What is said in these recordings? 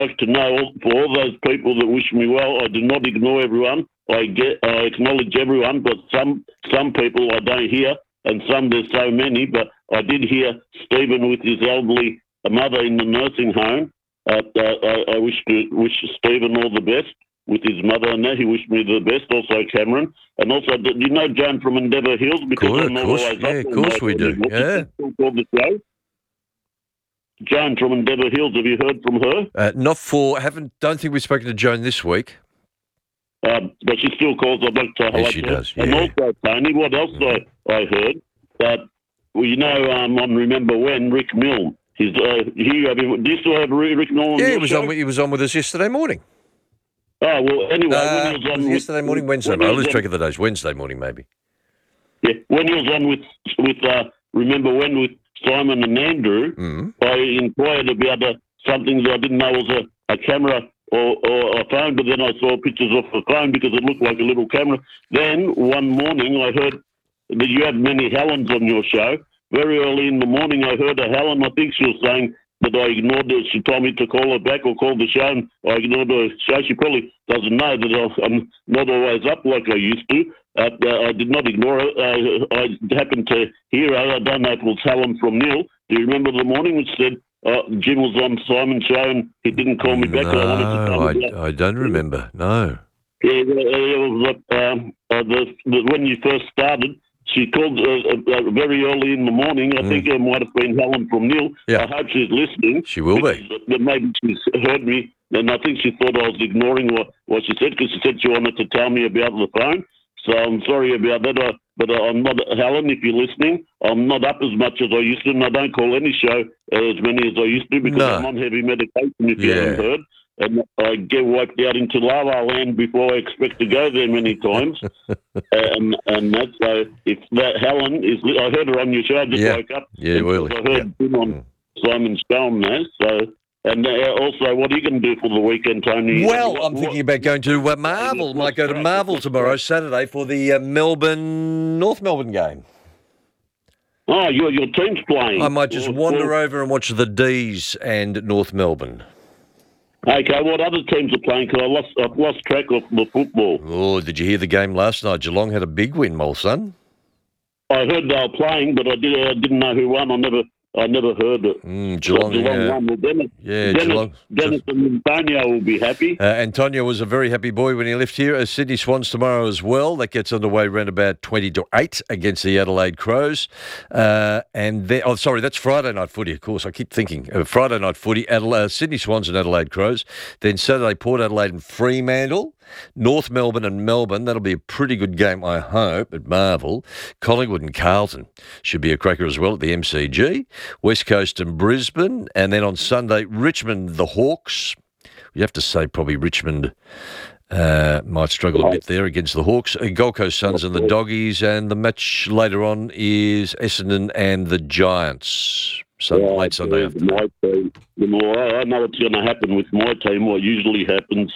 like to know, for all those people that wish me well, I do not ignore everyone. I acknowledge everyone, but some people I don't hear, and some there's so many. But I did hear Stephen with his elderly mother in the nursing home. I wish Stephen all the best with his mother, and that he wished me the best. Also Cameron, and also you know Joan from Endeavour Hills, because I'm not always up. Of course we do. Yeah. The show. Joan from Endeavour Hills, have you heard from her? Don't think we've spoken to Joan this week. But she still calls. I'd like to hello. Yes, she does. Yeah. And also, Tony, what else I heard? Well, you know, on Remember When, Rick Milne. Do you still have Rick Milne? Yeah, he was on with us yesterday morning. Oh, well, anyway, when he was on yesterday morning, Wednesday. I lose track of the days. Wednesday morning, maybe. Yeah, when he was on with Remember When with Simon and Andrew, I inquired about something that I didn't know was a camera or a phone, but then I saw pictures of the phone because it looked like a little camera. Then one morning I heard that you have many Helens on your show. Very early in the morning I heard a Helen. I think she was saying that I ignored her. She told me to call her back or call the show, and I ignored her show. She probably doesn't know that I'm not always up like I used to. I did not ignore her. I happened to hear her. I don't know if it was Helen from Neil. Do you remember the morning which said Jim was on Simon's show and he didn't call me back? No, I don't remember. No. Yeah, it was when you first started. She called very early in the morning. I think it might have been Helen from Neil. Yeah. I hope she's listening. She will be. Maybe she's heard me, and I think she thought I was ignoring what she said, because she said she wanted to tell me about the phone. So I'm sorry about that. But I'm not, Helen, if you're listening, I'm not up as much as I used to, and I don't call any show as many as I used to, because I'm on heavy medication, if you haven't heard. And I get wiped out into La La Land before I expect to go there many times. and that's so if that Helen is, I heard her on your show, I just woke up. Yeah, really. I heard him on Simon's show on that. So, and also, what are you going to do for the weekend, Tony? Well, I'm thinking about going to Marvel. Might go to Marvel tomorrow, Saturday, for the North Melbourne game. Oh, your team's playing. I might just wander over and watch the D's and North Melbourne. Okay, what other teams are playing? Because I've lost track of the football. Oh, did you hear the game last night? Geelong had a big win, my son. I heard they were playing, but I didn't know who won. I never heard it. Geelong won. Well, Dennis and Antonio will be happy. Antonio was a very happy boy when he left here. Sydney Swans tomorrow as well. That gets underway around about 20-8 against the Adelaide Crows. That's Friday night footy, of course. I keep thinking. Friday night footy, Sydney Swans and Adelaide Crows. Then Saturday, Port Adelaide and Fremantle. North Melbourne and Melbourne. That'll be a pretty good game, I hope, at Marvel. Collingwood and Carlton should be a cracker as well at the MCG. West Coast and Brisbane. And then on Sunday, Richmond, the Hawks. You have to say probably Richmond might struggle a bit there against the Hawks. Gold Coast Suns and the Doggies. And the match later on is Essendon and the Giants. Late Sunday afternoon. I know what's going to happen with my team. What usually happens.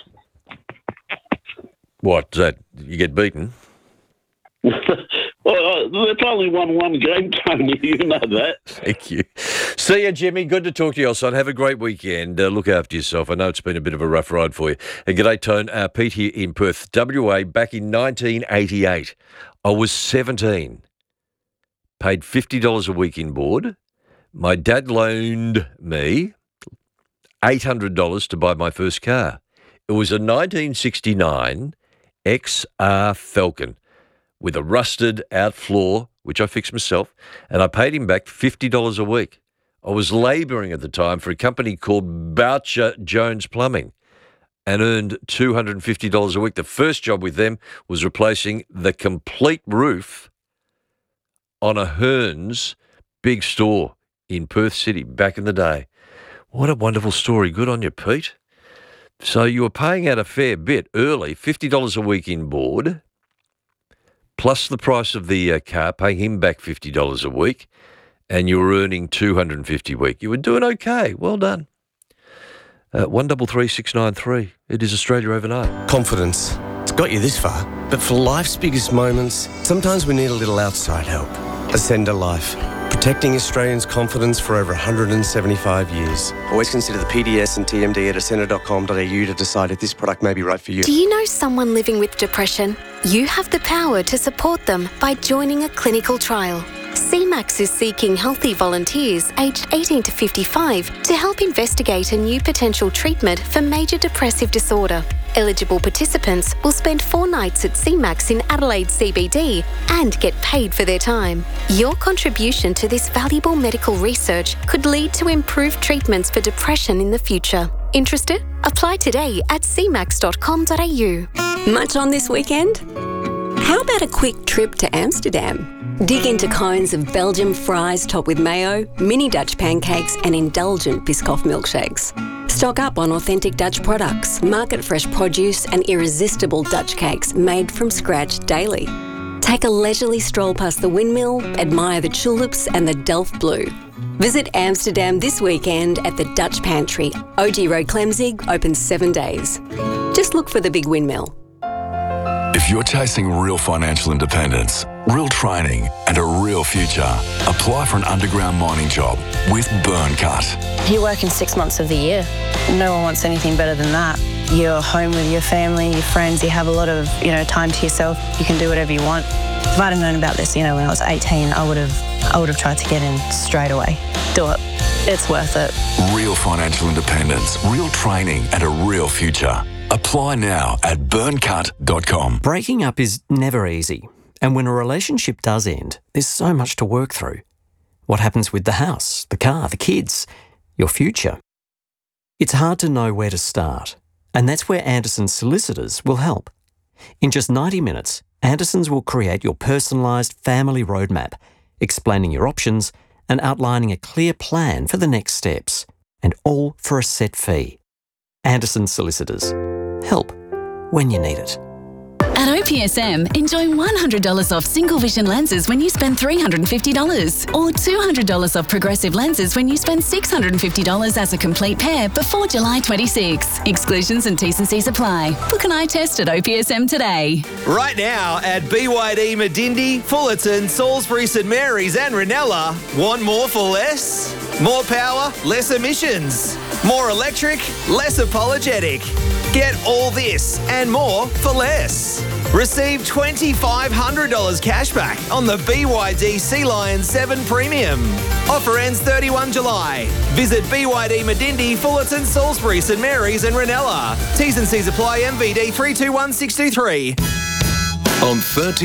What, that you get beaten? Well, they've only won one game, Tony. You know that. Thank you. See you, Jimmy. Good to talk to you, son. Have a great weekend. Look after yourself. I know it's been a bit of a rough ride for you. And g'day, Tone. Pete here in Perth, WA. Back in 1988, I was 17. Paid $50 a week in board. My dad loaned me $800 to buy my first car. It was a 1969 XR Falcon with a rusted out floor, which I fixed myself, and I paid him back $50 a week. I was labouring at the time for a company called Boucher Jones Plumbing and earned $250 a week. The first job with them was replacing the complete roof on a Hearns big store in Perth City back in the day. What a wonderful story. Good on you, Pete. So you were paying out a fair bit early, $50 a week in board, plus the price of the car, paying him back $50 a week, and you were earning $250 a week. You were doing okay. Well done. 133693. It is Australia Overnight. Confidence. It's got you this far. But for life's biggest moments, sometimes we need a little outside help. Ascender Life. Protecting Australians' confidence for over 175 years. Always consider the PDS and TMD at ascender.com.au to decide if this product may be right for you. Do you know someone living with depression? You have the power to support them by joining a clinical trial. CMAX is seeking healthy volunteers aged 18 to 55 to help investigate a new potential treatment for major depressive disorder. Eligible participants will spend 4 nights at CMAX in Adelaide CBD and get paid for their time. Your contribution to this valuable medical research could lead to improved treatments for depression in the future. Interested? Apply today at cmax.com.au. Much on this weekend? How about a quick trip to Amsterdam? Dig into cones of Belgian fries topped with mayo, mini Dutch pancakes and indulgent Biscoff milkshakes. Stock up on authentic Dutch products, market-fresh produce and irresistible Dutch cakes made from scratch daily. Take a leisurely stroll past the windmill, admire the tulips and the Delft Blue. Visit Amsterdam this weekend at the Dutch Pantry, OG Road Clemzig, open 7 days. Just look for the big windmill. If you're chasing real financial independence, real training and a real future, apply for an underground mining job with Burncut. You work in 6 months of the year. No one wants anything better than that. You're home with your family, your friends, you have a lot of, time to yourself. You can do whatever you want. If I'd have known about this, when I was 18, I would have tried to get in straight away. Do it. It's worth it. Real financial independence, real training and a real future. Apply now at burncut.com. Breaking up is never easy. And when a relationship does end, there's so much to work through. What happens with the house, the car, the kids, your future? It's hard to know where to start. And that's where Anderson's Solicitors will help. In just 90 minutes, Anderson's will create your personalised family roadmap, explaining your options and outlining a clear plan for the next steps, and all for a set fee. Anderson's Solicitors. Help when you need it. At OPSM, enjoy $100 off single vision lenses when you spend $350, or $200 off progressive lenses when you spend $650 as a complete pair before July 26. Exclusions and T's and C's apply. Book an eye test at OPSM today. Right now at BYD Medindi, Fullerton, Salisbury, St Mary's and Ranella, want more for less? More power, less emissions. More electric, less apologetic. Get all this and more for less. Receive $2,500 cash back on the BYD Sea Lion 7 Premium. Offer ends 31 July. Visit BYD Medindi, Fullerton, Salisbury, St Mary's and Ranella. T's and C's apply. MVD 321623. On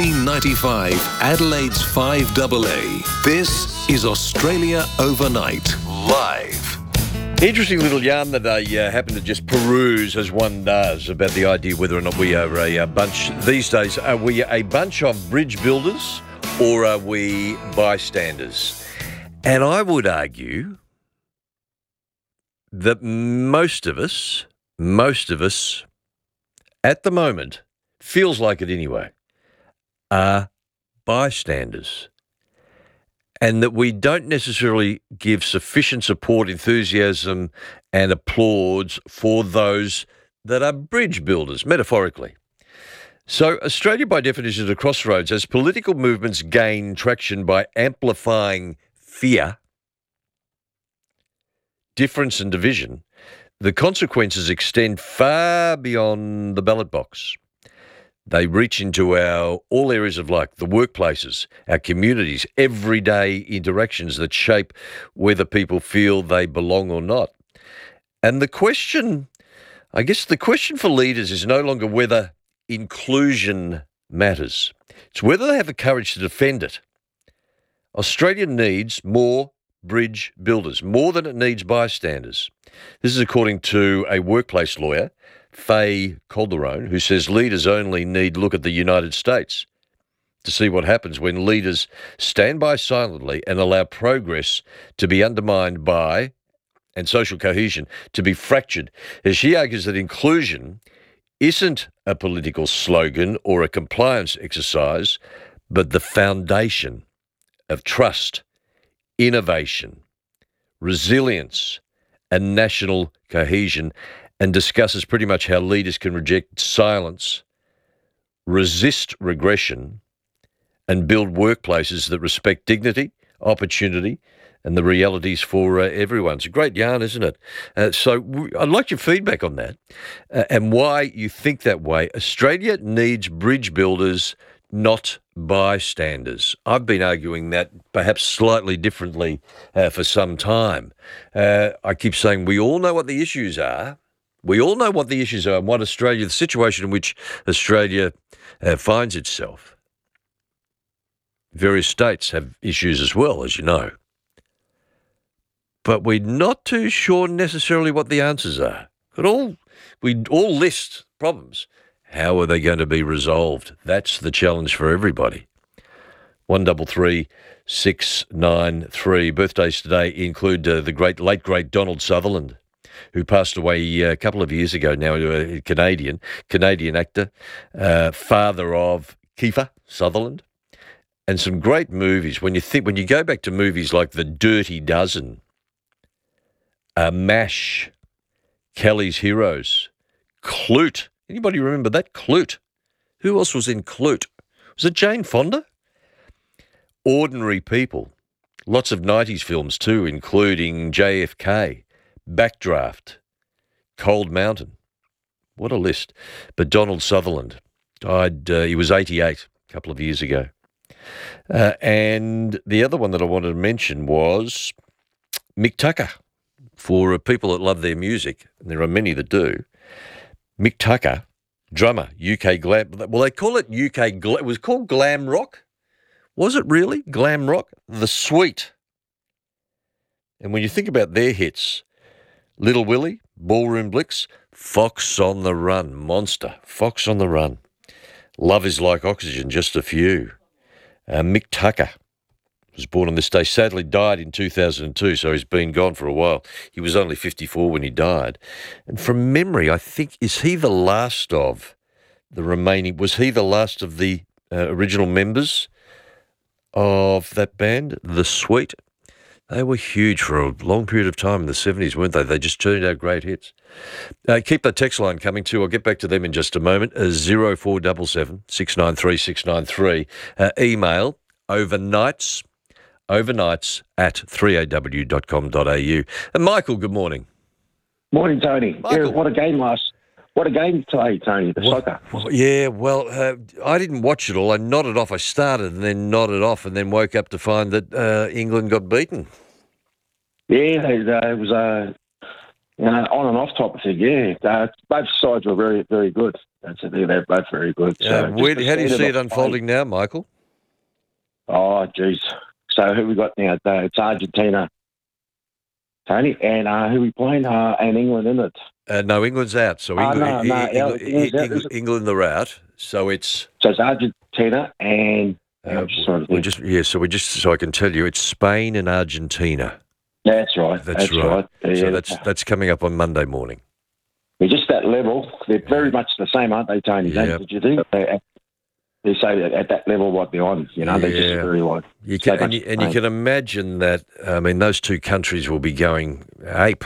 1395 Adelaide's 5AA, this is Australia Overnight, live. Interesting little yarn that I happen to just peruse, as one does, about the idea whether or not we are a bunch these days. Are we a bunch of bridge builders or are we bystanders? And I would argue that most of us, at the moment, feels like it anyway, are bystanders. And that we don't necessarily give sufficient support, enthusiasm and applause for those that are bridge builders, metaphorically. So Australia, by definition, is a crossroads. As political movements gain traction by amplifying fear, difference and division, the consequences extend far beyond the ballot box. They reach into all areas of life, the workplaces, our communities, everyday interactions that shape whether people feel they belong or not. And the question for leaders is no longer whether inclusion matters. It's whether they have the courage to defend it. Australia needs more bridge builders, more than it needs bystanders. This is according to a workplace lawyer, Faye Calderon, who says leaders only need look at the United States to see what happens when leaders stand by silently and allow progress to be undermined by, and social cohesion to be fractured. As she argues that inclusion isn't a political slogan or a compliance exercise, but the foundation of trust, innovation, resilience, and national cohesion, and discusses pretty much how leaders can reject silence, resist regression, and build workplaces that respect dignity, opportunity and the realities for everyone. It's a great yarn, isn't it? So I'd like your feedback on that and why you think that way. Australia needs bridge builders, not bystanders. I've been arguing that perhaps slightly differently for some time. I keep saying we all know what the issues are. We all know what the issues are and what Australia, the situation in which Australia finds itself. Various states have issues as well, as you know. But we're not too sure necessarily what the answers are. We all list problems. How are they going to be resolved? That's the challenge for everybody. 133 693. Birthdays today include the late great Donald Sutherland, who passed away a couple of years ago now, a Canadian actor, father of Kiefer Sutherland, and some great movies. When you go back to movies like The Dirty Dozen, MASH, Kelly's Heroes, Clute. Anybody remember that? Clute. Who else was in Clute? Was it Jane Fonda? Ordinary People. Lots of 90s films too, including JFK, Backdraft, Cold Mountain. What a list. But Donald Sutherland died, he was 88 a couple of years ago. And the other one that I wanted to mention was Mick Tucker. For people that love their music, and there are many that do, Mick Tucker, drummer, UK glam. Well, they call it UK glam. It was called glam rock. Was it really glam rock? The Sweet. And when you think about their hits, Little Willie, Ballroom Blitz, Fox on the Run, Monster, Fox on the Run, Love is Like Oxygen, just a few. Mick Tucker was born on this day, sadly died in 2002, so he's been gone for a while. He was only 54 when he died. And from memory, I think, was he the last of the original members of that band, The Sweet? They were huge for a long period of time in the 70s, weren't they? They just turned out great hits. Keep the text line coming too. I'll get back to them in just a moment. 0477 693 693. Email overnights at 3aw.com.au. And Michael, good morning. Morning, Tony. Michael. Yeah, what a game today, Tony, the soccer. Yeah, well, I didn't watch it all. I nodded off. I started and then nodded off and then woke up to find that England got beaten. Yeah, it was on and off type of thing, yeah. Both sides were very, very good. They're both very good. So how do you see it unfolding now, Michael? Oh, geez. So who we got now? It's Argentina, Tony, and who we playing? And England, isn't it? No, England's out. So England are out. So it's Argentina and so I can tell you, it's Spain and Argentina. That's right. That's right. Yeah. So that's coming up on Monday morning. They're just that level. They're very much the same, aren't they, Tony? Yeah. Did you think? They say that at that level what they're on, they're just very like. You can imagine that. I mean, those two countries will be going ape.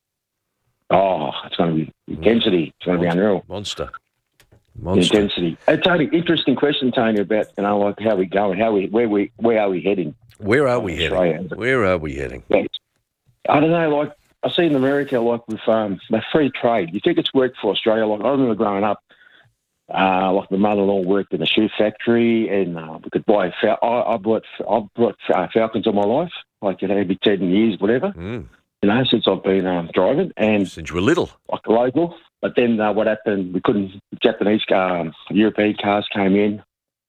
Oh, it's going to be intensity. It's going to be unreal. Monster. Intensity. Hey, Tony, interesting question, Tony, about like how we going, where are we heading? Where are we heading? Where are we heading? Yeah. I don't know. Like I see in America, like with the free trade. You think it's worked for Australia? Like I remember growing up. Like my mother-in-law worked in a shoe factory, and we could buy. I've bought Falcons all my life, like every 10 years, whatever. Since I've been driving, and since you were little, like a local. But then what happened? We couldn't. Japanese European cars came in,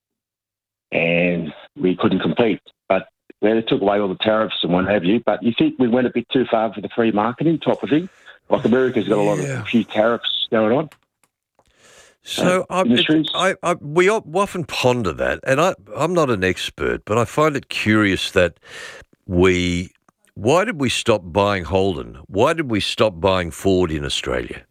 and we couldn't compete. But they took away all the tariffs and what have you. But you think we went a bit too far for the free marketing type of thing? Like America's got a few tariffs going on. So we often ponder that, and I'm not an expert, but I find it curious that why did we stop buying Holden? Why did we stop buying Ford in Australia?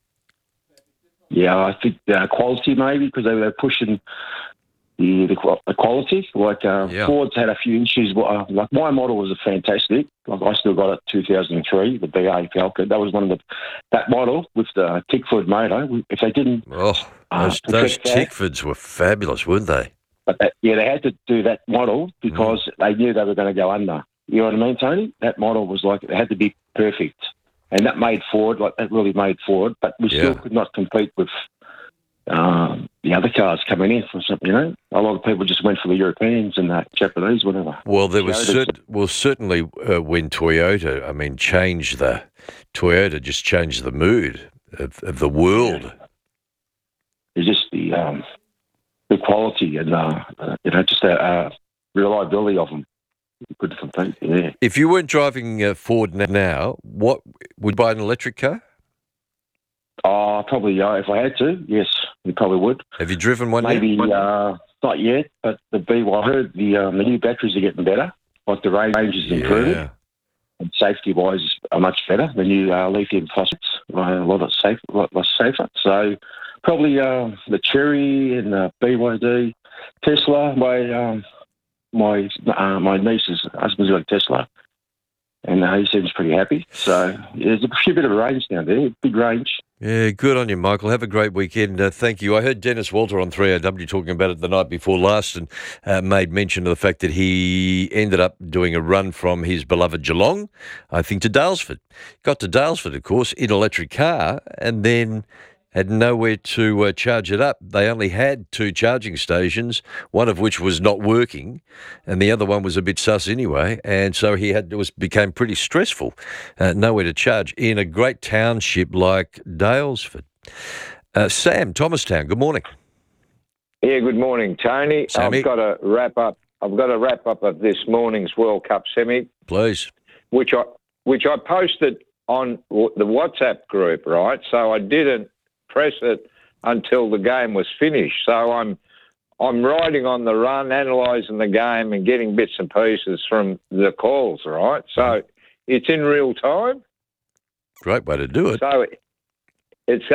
Yeah, I think quality maybe, because they were pushing the quality. Like Ford's had a few issues. Like my model was fantastic. Like I still got it 2003, the BA Falcon. That was one of that model with the Tickford motor. If they didn't, those Tickfords were fabulous, weren't they? But they had to do that model because they knew they were going to go under. You know what I mean, Tony? That model was like, it had to be perfect. And that made Ford, that really made Ford, but we still could not compete with the other cars coming in for something, A lot of people just went for the Europeans and the Japanese, whatever. Well, there was certainly when Toyota, changed Toyota just changed the mood of the world. It's just the quality and, just the reliability of them. Good compete, yeah. If you weren't driving Ford now, what would you buy an electric car? Probably, if I had to, yes, you probably would. Have you driven one Maybe, yet? not yet, but I heard the new batteries are getting better, like the range is improving. And safety-wise are much better. The new lithium phosphates are a lot less safer. So probably the Chery and the BYD, Tesla. My niece's husband's got a Tesla, and he seems pretty happy. So there's a few bit of range down there, big range. Yeah, good on you, Michael. Have a great weekend. Thank you. I heard Dennis Walter on 3AW talking about it the night before last and made mention of the fact that he ended up doing a run from his beloved Geelong, I think, to Daylesford. Got to Daylesford, of course, in an electric car, and then had nowhere to charge it up. They only had 2 charging stations, one of which was not working, and the other one was a bit sus anyway. And so became pretty stressful, nowhere to charge in a great township like Daylesford. Sam, Thomastown, good morning. Yeah, good morning, Tony. Sammy. I've got to wrap up of this morning's World Cup semi. Please. Which I posted on the WhatsApp group, right? So I didn't press it until the game was finished. So I'm riding on the run, analysing the game and getting bits and pieces from the calls, right? So it's in real time. Great way to do it. So it's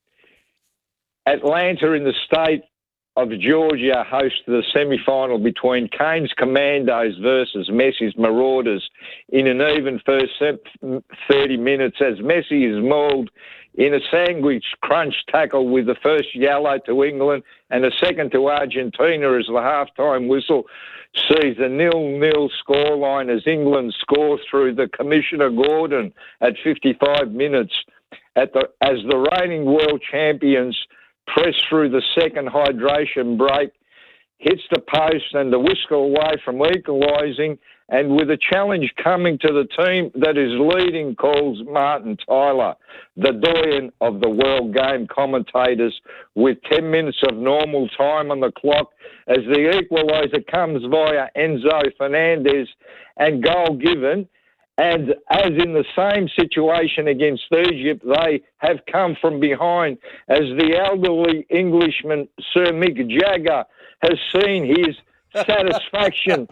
Atlanta in the state of Georgia hosts the semi-final between Kane's Commandos versus Messi's Marauders in an even first 30 minutes as Messi is mauled in a sandwich crunch tackle with the first yellow to England and a second to Argentina as the halftime whistle sees a 0-0 scoreline as England score through the Commissioner Gordon at 55 minutes as the reigning world champions press through the second hydration break, hits the post and the whisker away from equalising, and with a challenge coming to the team that is leading, calls Martin Tyler, the doyen of the world game commentators, with 10 minutes of normal time on the clock as the equaliser comes via Enzo Fernandez and goal given. And as in the same situation against Egypt, they have come from behind as the elderly Englishman Sir Mick Jagger has seen his satisfaction.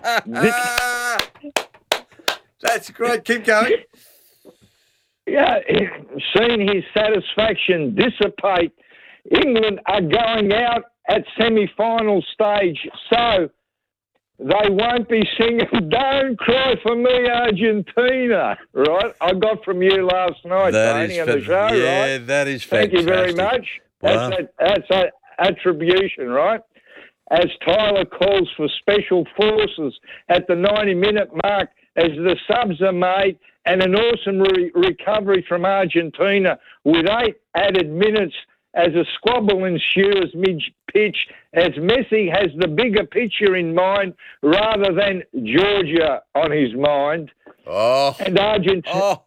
That's great. Keep going. Yeah, seen his satisfaction dissipate. England are going out at semi-final stage, so they won't be singing "Don't Cry for Me, Argentina," right? I got from you last night, Tony, on the show, right? Yeah, that is fantastic. Thank you very much. Wow. That's an attribution, right? As Tyler calls for special forces at the 90-minute mark as the subs are made and an awesome recovery from Argentina with 8 added minutes as a squabble ensues mid-pitch as Messi has the bigger picture in mind rather than Georgia on his mind. Oh. And Argentina... Oh.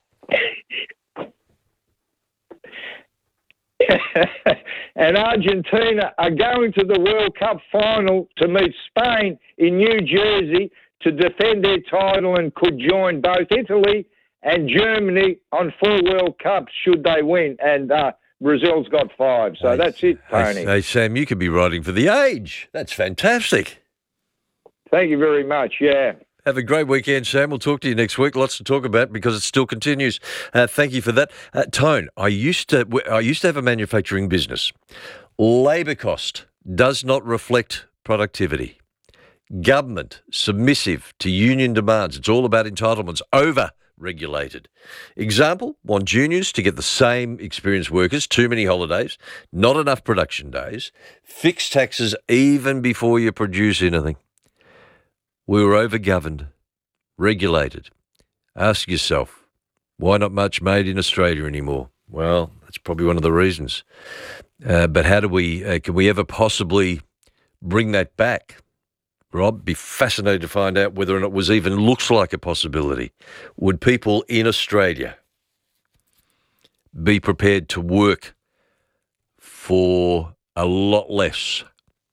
And Argentina are going to the World Cup final to meet Spain in New Jersey to defend their title and could join both Italy and Germany on 4 World Cups should they win. And Brazil's got 5. So that's it, Tony. Hey, Sam, you could be writing for The Age. That's fantastic. Thank you very much, yeah. Have a great weekend, Sam. We'll talk to you next week. Lots to talk about because it still continues. Thank you for that. Tone, I used to have a manufacturing business. Labour cost does not reflect productivity. Government submissive to union demands. It's all about entitlements over regulated. Example, want juniors to get the same experienced workers, too many holidays, not enough production days, fixed taxes even before you produce anything. We were overgoverned, regulated. Ask yourself, why not much made in Australia anymore? Well, that's probably one of the reasons. But how do we, can we ever possibly bring that back? Rob, be fascinated to find out whether or not it was even looks like a possibility. Would people in Australia be prepared to work for a lot less?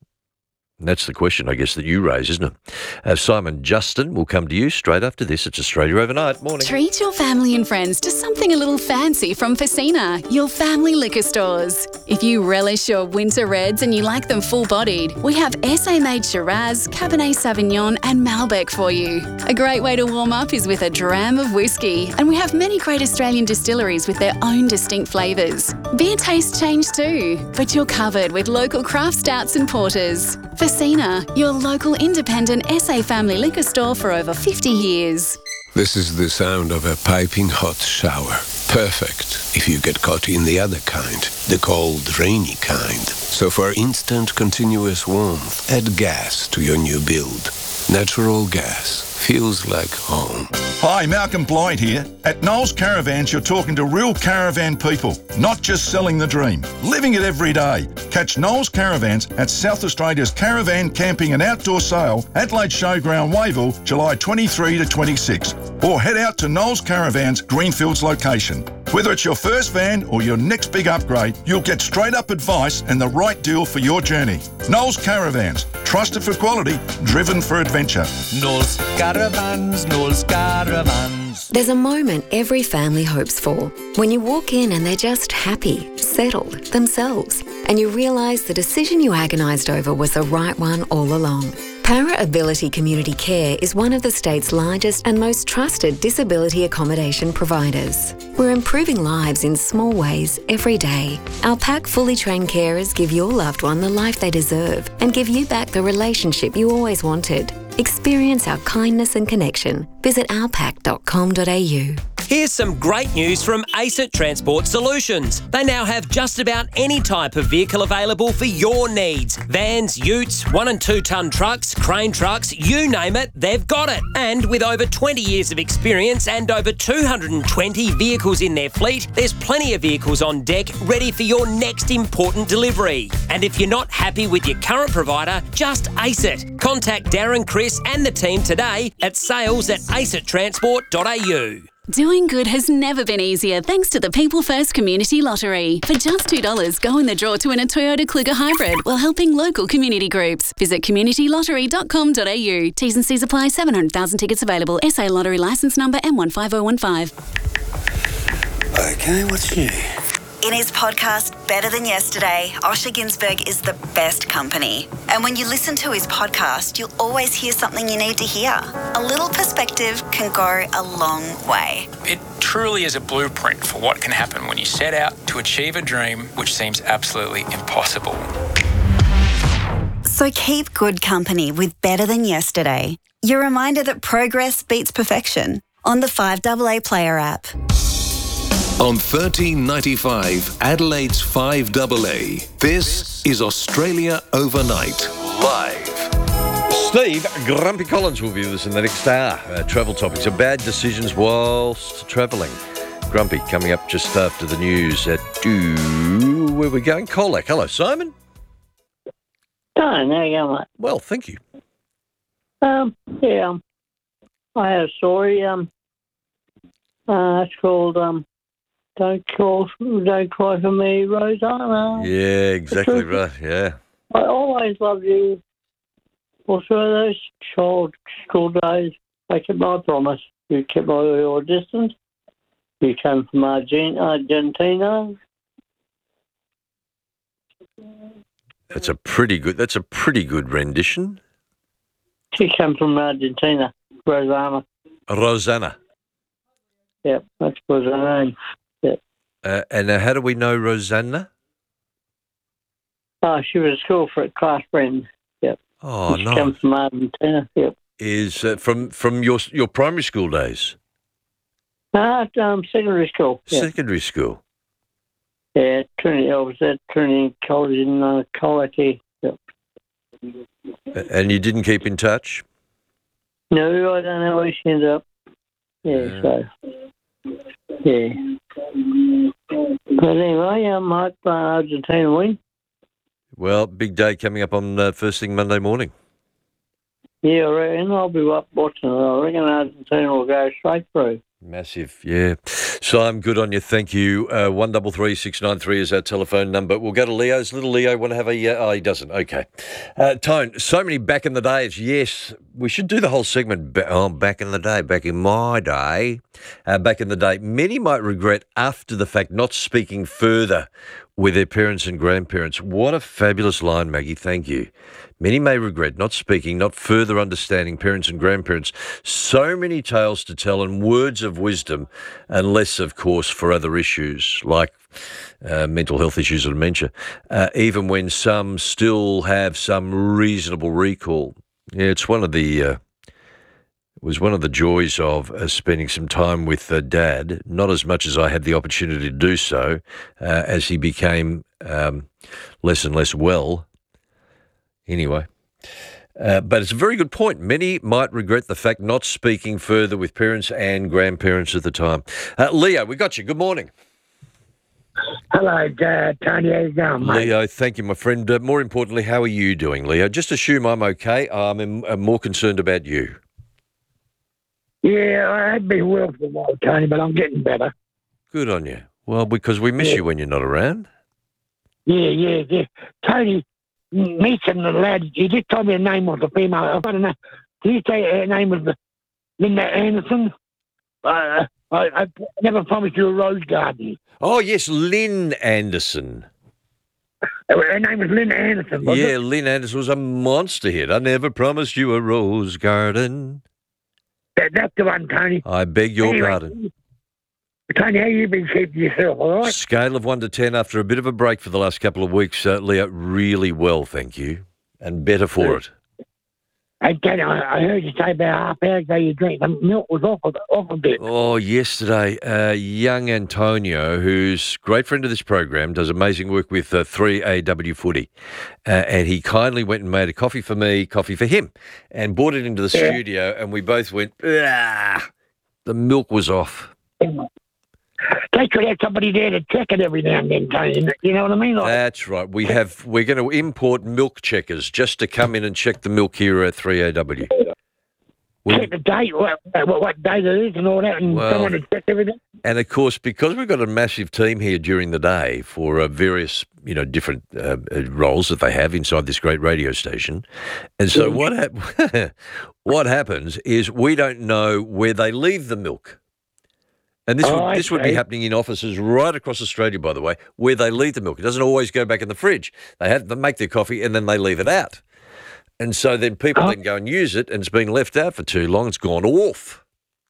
And that's the question, I guess, that you raise, isn't it? Simon Justin will come to you straight after this. It's Australia Overnight. Morning. Treat your family and friends to something a little fancy from Facina, your family liquor stores. If you relish your winter reds and you like them full-bodied, we have SA-made Shiraz, Cabernet Sauvignon and Malbec for you. A great way to warm up is with a dram of whiskey, and we have many great Australian distilleries with their own distinct flavours. Beer tastes change too, but you're covered with local craft stouts and porters. Facina, your local independent SA family liquor store for over 50 years. This is the sound of a piping hot shower. Perfect if you get caught in the other kind, the cold, rainy kind. So for instant, continuous warmth, add gas to your new build. Natural gas feels like home. Hi, Malcolm Blight here. At Knowles Caravans, you're talking to real caravan people, not just selling the dream, living it every day. Catch Knowles Caravans at South Australia's Caravan Camping and Outdoor Sale, Adelaide Showground, Wayville, July 23 to 26. Or head out to Knowles Caravans, Greenfields location. Whether it's your first van or your next big upgrade, you'll get straight-up advice and the right deal for your journey. Knowles Caravans, trusted for quality, driven for adventure. Knowles Caravans, Knowles Caravans. There's a moment every family hopes for, when you walk in and they're just happy, settled, themselves, and you realise the decision you agonised over was the right one all along. Para Ability Community Care is one of the state's largest and most trusted disability accommodation providers. We're improving lives in small ways every day. Our PAC fully trained carers give your loved one the life they deserve and give you back the relationship you always wanted. Experience our kindness and connection. Visit ourpac.com.au. Here's some great news from ACET Transport Solutions. They now have just about any type of vehicle available for your needs. Vans, utes, 1 and 2 tonne trucks, crane trucks, you name it, they've got it. And with over 20 years of experience and over 220 vehicles in their fleet, there's plenty of vehicles on deck ready for your next important delivery. And if you're not happy with your current provider, just ace it. Contact Darren, Chris and the team today at sales@acettransport.au. Doing good has never been easier thanks to the People First Community Lottery. For just $2, go in the draw to win a Toyota Kluger Hybrid while helping local community groups. Visit communitylottery.com.au. T's and C's apply. 700,000 tickets available. SA Lottery licence number M15015. Okay, what's new? In his podcast, Better Than Yesterday, Osher Günsberg is the best company. And when you listen to his podcast, you'll always hear something you need to hear. A little perspective can go a long way. It truly is a blueprint for what can happen when you set out to achieve a dream which seems absolutely impossible. So keep good company with Better Than Yesterday. Your reminder that progress beats perfection on the 5AA Player app. On 1395 Adelaide's 5AA, this is Australia Overnight, live. Steve Grumpy Collins will be with us in the next hour. Travel topics are bad decisions whilst travelling. Grumpy coming up just after the news at where are we going? Colac. Hello, Simon. Hi, how you going, mate? Well, thank you. I have a story. It's called Don't Cry for Me, Rosanna. Yeah, exactly right, yeah. I always loved you. Also, those school days, I kept my promise. You kept your distance. You came from Argentina. That's a pretty good rendition. She came from Argentina, Rosanna. Rosanna. Yep, that was her name. Yep. And how do we know Rosanna? She was a school class friend. Yep. Oh, she nice. came from Argentina. Yep. Is from your primary school days? Secondary school. Yeah. Secondary school. Yeah, Trinity. I was at Trinity College in Quality. Yep. And you didn't keep in touch? No, I don't know where she ended up. Yeah. But anyway, I might Argentina win. Well, big day coming up on first thing Monday morning. Yeah, I reckon I'll be up watching it. I reckon Argentina will go straight through. Massive, yeah. Simon, good on you. Thank you. 133 693 is our telephone number. We'll go to Leo's. Little Leo want to have a... oh, he doesn't. Okay. Tone, so many back in the days. Yes, we should do the whole segment. Back in the day, back in my day. Back in the day. Many might regret after the fact not speaking further with their parents and grandparents. What a fabulous line, Maggie. Thank you. Many may regret not speaking, not further understanding parents and grandparents. So many tales to tell and words of wisdom, unless, of course, for other issues like mental health issues or dementia, even when some still have some reasonable recall. Yeah, it's one of the... it was one of the joys of spending some time with Dad, not as much as I had the opportunity to do so, as he became less and less well. Anyway, but it's a very good point. Many might regret the fact not speaking further with parents and grandparents at the time. Leo, we got you. Good morning. Hello, Tony. How you going, mate? Leo, thank you, my friend. More importantly, how are you doing, Leo? Just assume I'm okay. I'm more concerned about you. Yeah, I had been well for a while, Tony, but I'm getting better. Good on you. Well, because we miss you when you're not around. Yeah. Tony, meeting the lad, he just told me the name of the female. I don't know. Did you say her name was Linda Anderson? I never promised you a rose garden. Oh, yes, Lynn Anderson. Her name was Lynn Anderson, wasn't it? Lynn Anderson was a monster hit. I never promised you a rose garden. That's the one, Tony. I beg your pardon. Tony, how you been keeping yourself, all right? Scale of 1 to 10 after a bit of a break for the last couple of weeks, Leo, really well, thank you, and better for it. Hey, Tony, I heard you say about half hour ago you drink the milk was off a bit. Oh, yesterday, young Antonio, who's a great friend of this program, does amazing work with 3AW Footy, and he kindly went and made a coffee for me, coffee for him, and brought it into the studio, and we both went, the milk was off. They could have somebody there to check it every now and then, Tony. You know what I mean? That's right. We're going to import milk checkers just to come in and check the milk here at 3AW. Check the date, what date it is and all that, and someone to check everything. And, of course, because we've got a massive team here during the day for various, different roles that they have inside this great radio station, and so what happens is we don't know where they leave the milk. And this would be happening in offices right across Australia, by the way, where they leave the milk. It doesn't always go back in the fridge. They make their coffee and then they leave it out. And so then people then go and use it, and it's been left out for too long. It's gone off.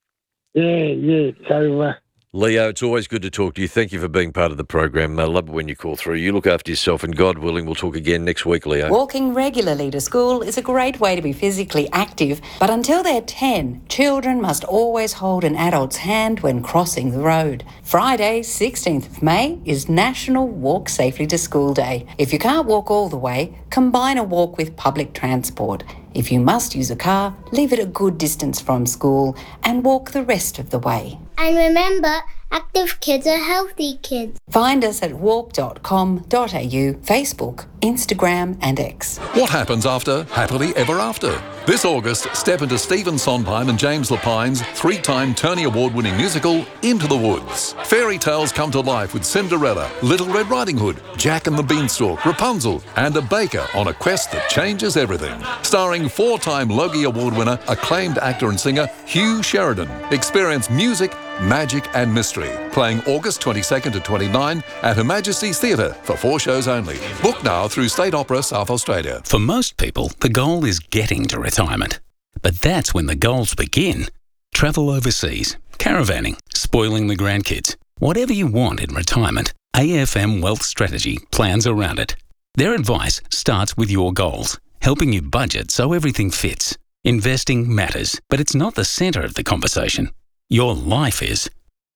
Yeah. So, Leo, it's always good to talk to you. Thank you for being part of the program. I love it when you call through. You look after yourself, and God willing, we'll talk again next week, Leo. Walking regularly to school is a great way to be physically active, but until they're 10, children must always hold an adult's hand when crossing the road. Friday, 16th of May, is National Walk Safely to School Day. If you can't walk all the way, combine a walk with public transport. If you must use a car, leave it a good distance from school and walk the rest of the way. And remember, active kids are healthy kids. Find us at walk.com.au, Facebook, Instagram and X. What happens after Happily Ever After? This August, step into Stephen Sondheim and James Lapine's 3-time Tony Award-winning musical, Into the Woods. Fairy tales come to life with Cinderella, Little Red Riding Hood, Jack and the Beanstalk, Rapunzel, and a baker on a quest that changes everything. Starring 4-time Logie Award winner, acclaimed actor and singer Hugh Sheridan. Experience music, magic and mystery. Playing August 22nd to 29 at Her Majesty's Theatre for 4 shows only. Book now through State Opera South Australia. For most people, the goal is getting to retirement. But that's when the goals begin. Travel overseas, caravanning, spoiling the grandkids. Whatever you want in retirement, AFM Wealth Strategy plans around it. Their advice starts with your goals, helping you budget so everything fits. Investing matters, but it's not the centre of the conversation. Your life is.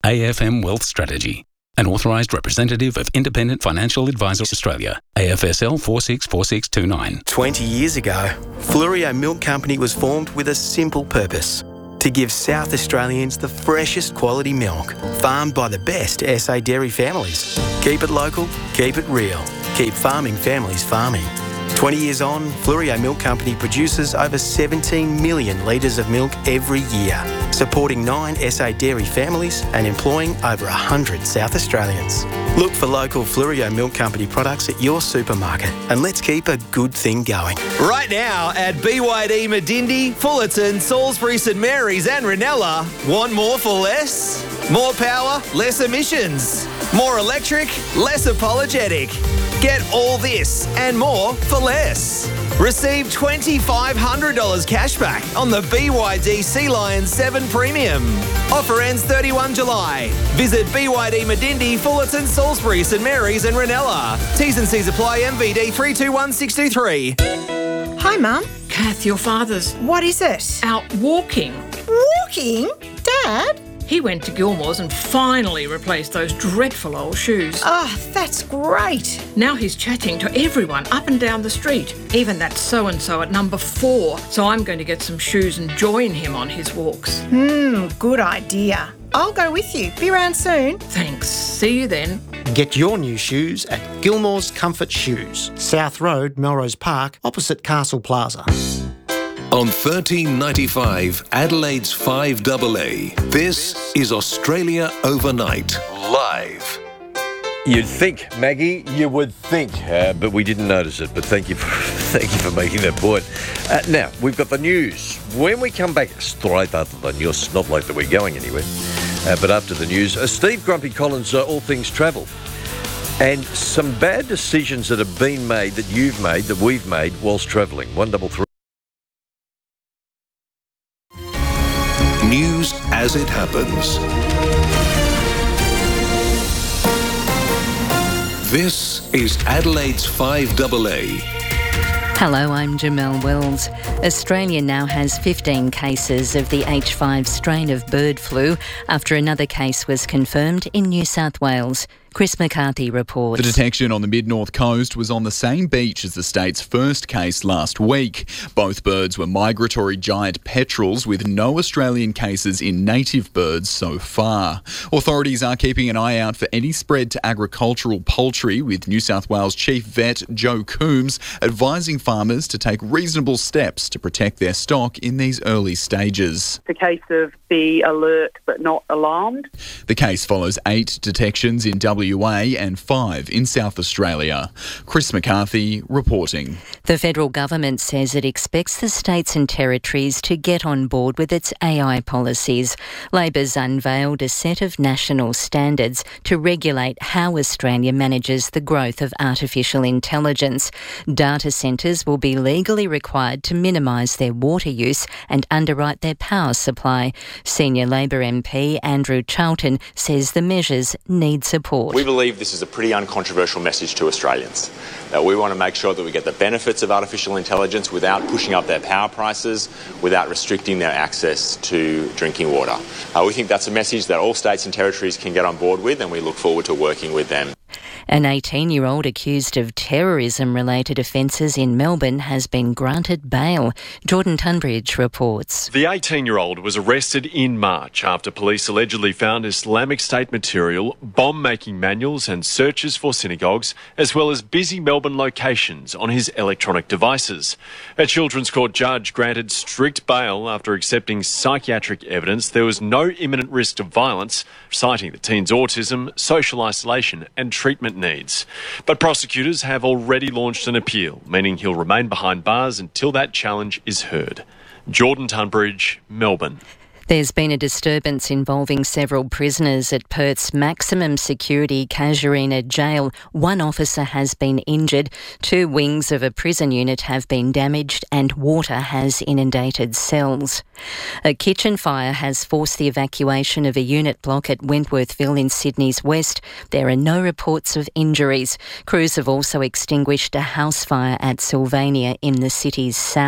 AFM Wealth Strategy. An authorised representative of Independent Financial Advisors Australia, AFSL 464629. 20 years ago, Fluorio Milk Company was formed with a simple purpose: to give South Australians the freshest quality milk, farmed by the best SA dairy families. Keep it local, keep it real. Keep farming families farming. 20 years on, Fluorio Milk Company produces over 17 million litres of milk every year, supporting 9 SA dairy families and employing over 100 South Australians. Look for local Fluorio Milk Company products at your supermarket, and let's keep a good thing going. Right now at BYD Medindi, Fullerton, Salisbury, St Mary's and Ranella, want more for less? More power, less emissions. More electric, less apologetic. Get all this and more for less. Receive $2,500 cash back on the BYD Sea Lion 7 Premium. Offer ends 31 July. Visit BYD Medindi, Fullerton, Salisbury, St Mary's and Ranella. T's and C's apply. MVD 321623. Hi, Mum. Kath, your father's What is it? out walking. Walking? Dad? He went to Gilmore's and finally replaced those dreadful old shoes. Oh, that's great. Now he's chatting to everyone up and down the street, even that so-and-so at number 4. So I'm going to get some shoes and join him on his walks. Good idea. I'll go with you. Be around soon. Thanks. See you then. Get your new shoes at Gilmore's Comfort Shoes, South Road, Melrose Park, opposite Castle Plaza. On 1395, Adelaide's 5AA, this is Australia Overnight, live. You'd think, Maggie, you would think, but we didn't notice it. But thank you for making that point. Now, we've got the news. When we come back, straight after the news, not like that we're going anywhere, but after the news, Steve Grumpy Collins, All Things Travel. And some bad decisions that have been made, that you've made, that we've made whilst travelling. 133. News as it happens. This is Adelaide's 5AA. Hello, I'm Jamelle Wells. Australia now has 15 cases of the H5 strain of bird flu after another case was confirmed in New South Wales. Chris McCarthy reports. The detection on the mid-north coast was on the same beach as the state's first case last week. Both birds were migratory giant petrels with no Australian cases in native birds so far. Authorities are keeping an eye out for any spread to agricultural poultry, with New South Wales Chief Vet Joe Coombs advising farmers to take reasonable steps to protect their stock in these early stages. It's a case of be alert but not alarmed. The case follows 8 detections in WA and 5 in South Australia. Chris McCarthy reporting. The federal government says it expects the states and territories to get on board with its AI policies. Labor's unveiled a set of national standards to regulate how Australia manages the growth of artificial intelligence. Data centres will be legally required to minimise their water use and underwrite their power supply. Senior Labor MP Andrew Charlton says the measures need support. We believe this is a pretty uncontroversial message to Australians. That we want to make sure that we get the benefits of artificial intelligence without pushing up their power prices, without restricting their access to drinking water. We think that's a message that all states and territories can get on board with, and we look forward to working with them. An 18-year-old accused of terrorism-related offences in Melbourne has been granted bail. Jordan Tunbridge reports. The 18-year-old was arrested in March after police allegedly found Islamic State material, bomb-making manuals and searches for synagogues, as well as busy Melbourne locations on his electronic devices. A Children's Court judge granted strict bail after accepting psychiatric evidence there was no imminent risk of violence, citing the teen's autism, social isolation and treatment needs. But prosecutors have already launched an appeal, meaning he'll remain behind bars until that challenge is heard. Jordan Tunbridge, Melbourne. There's been a disturbance involving several prisoners at Perth's maximum security Casuarina jail. One officer has been injured, 2 wings of a prison unit have been damaged and water has inundated cells. A kitchen fire has forced the evacuation of a unit block at Wentworthville in Sydney's west. There are no reports of injuries. Crews have also extinguished a house fire at Sylvania in the city's south.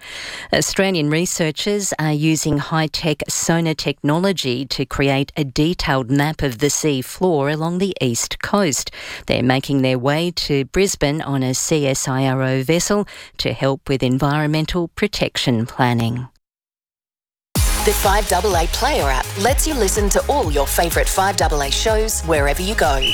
Australian researchers are using high-tech sonar technology to create a detailed map of the sea floor along the east coast. They're making their way to Brisbane on a CSIRO vessel to help with environmental protection planning. The 5AA Player app lets you listen to all your favourite 5AA shows wherever you go.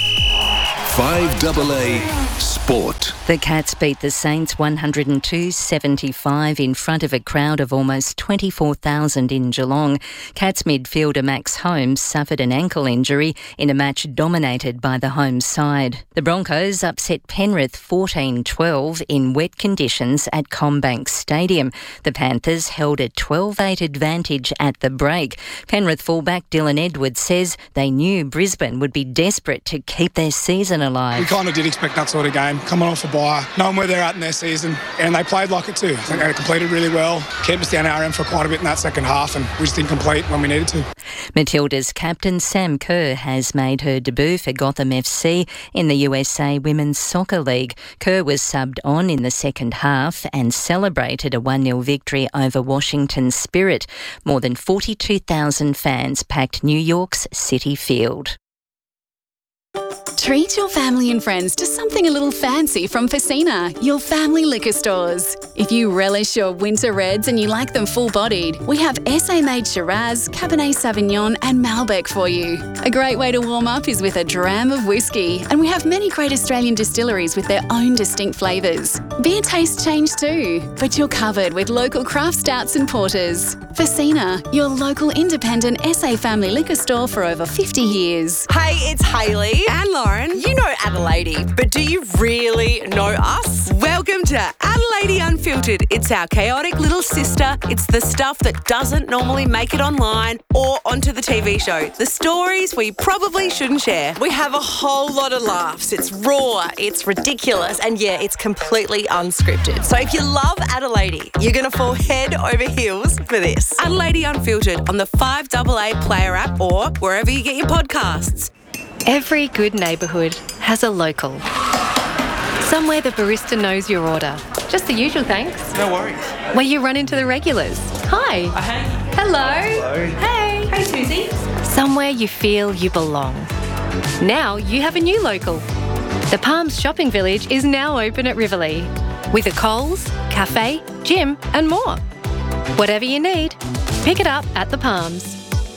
5AA Sport. The Cats beat the Saints 102-75 in front of a crowd of almost 24,000 in Geelong. Cats midfielder Max Holmes suffered an ankle injury in a match dominated by the home side. The Broncos upset Penrith 14-12 in wet conditions at CommBank Stadium. The Panthers held a 12-8 advantage at the break. Penrith fullback Dylan Edwards says they knew Brisbane would be desperate to keep their season alive. We kind of did expect that sort of game, coming off a bye, knowing where they're at in their season, and they played like it too. I think they completed really well, kept us down our end for quite a bit in that second half, and we just didn't complete when we needed to. Matilda's captain Sam Kerr has made her debut for Gotham FC in the USA Women's Soccer League. Kerr was subbed on in the second half and celebrated a 1-0 victory over Washington Spirit. More than 42,000 fans packed New York's Citi Field. Treat your family and friends to something a little fancy from Facina, your family liquor stores. If you relish your winter reds and you like them full-bodied, we have SA-made Shiraz, Cabernet Sauvignon and Malbec for you. A great way to warm up is with a dram of whiskey, and we have many great Australian distilleries with their own distinct flavours. Beer tastes change too, but you're covered with local craft stouts and porters. Facina, your local independent SA family liquor store for over 50 years. Hey, it's Hayley and Lauren. You know Adelaide, but do you really know us? Welcome to Adelaide Unfiltered. It's our chaotic little sister. It's the stuff that doesn't normally make it online or onto the TV show. The stories we probably shouldn't share. We have a whole lot of laughs. It's raw, it's ridiculous, and yeah, it's completely unscripted. So if you love Adelaide, you're going to fall head over heels for this. Adelaide Unfiltered on the 5AA Player app or wherever you get your podcasts. Every good neighbourhood has a local. Somewhere the barista knows your order. Just the usual thanks. No worries. Where you run into the regulars. Hi. Hey. Hello. Hello. Hey. Hey, Susie. Somewhere you feel you belong. Now you have a new local. The Palms Shopping Village is now open at Riverlea. With a Coles, cafe, gym and more. Whatever you need, pick it up at the Palms.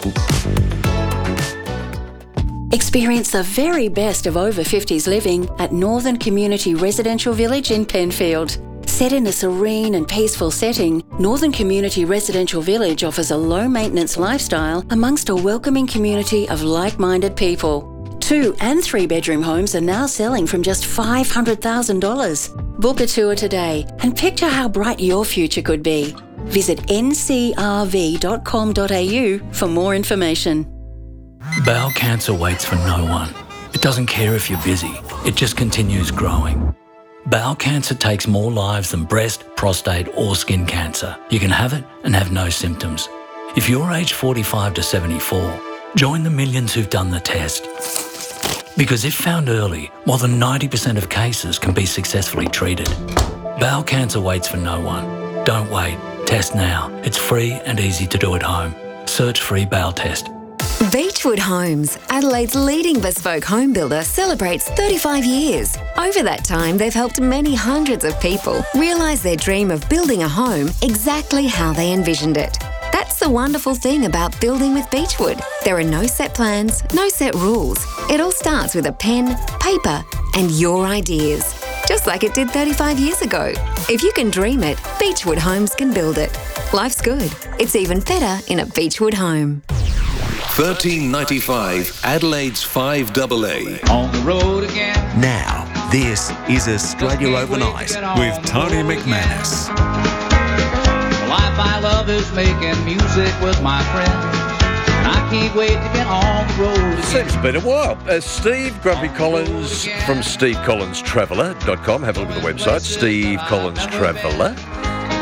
Experience the very best of over 50s living at Northern Community Residential Village in Penfield. Set in a serene and peaceful setting, Northern Community Residential Village offers a low-maintenance lifestyle amongst a welcoming community of like-minded people. 2- and 3-bedroom homes are now selling from just $500,000. Book a tour today and picture how bright your future could be. Visit ncrv.com.au for more information. Bowel cancer waits for no one. It doesn't care if you're busy. It just continues growing. Bowel cancer takes more lives than breast, prostate or skin cancer. You can have it and have no symptoms. If you're aged 45 to 74, join the millions who've done the test. Because if found early, more than 90% of cases can be successfully treated. Bowel cancer waits for no one. Don't wait. Test now. It's free and easy to do at home. Search free bowel test. Beechwood Homes, Adelaide's leading bespoke home builder, celebrates 35 years. Over that time, they've helped many hundreds of people realise their dream of building a home exactly how they envisioned it. That's the wonderful thing about building with Beechwood. There are no set plans, no set rules. It all starts with a pen, paper, and your ideas. Just like it did 35 years ago. If you can dream it, Beechwood Homes can build it. Life's good. It's even better in a Beechwood home. $13.95 Adelaide's 5AA. On the road again. Now, this is Australia Overnight with Tony McManus. The life I love is making music with my friends. And I can't wait to get on the road again. It's been a while. Steve Grumpy Collins from SteveCollinsTraveller.com. Have a look at the website, Steve Collins Traveller.